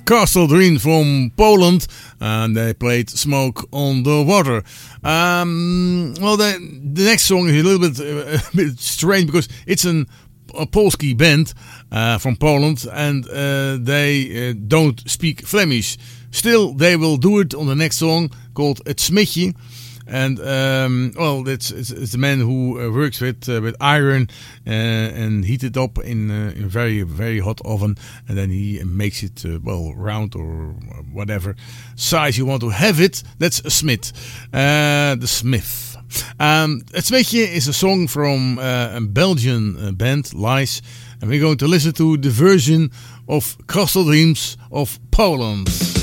Castle Dream from Poland, and they played Smoke on the Water. The next song is a bit strange because it's a Polski band from Poland, and they don't speak Flemish. Still, they will do it on the next song called Het Smidje. And it's a man who works with iron and heat it up in a very, very hot oven, and then he makes it round or whatever size you want to have it. That's a smith, the smith. Het Smidje is a song from a Belgian band, Lies, and we're going to listen to the version of Castle Dreams of Poland.